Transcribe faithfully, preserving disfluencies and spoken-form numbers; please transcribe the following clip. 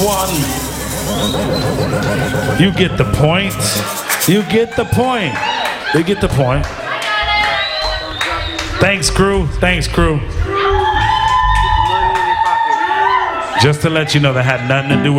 one. You get the point. You get the point. You get the point. Thanks, crew. Thanks, crew. Just to let you know, that had nothing to do with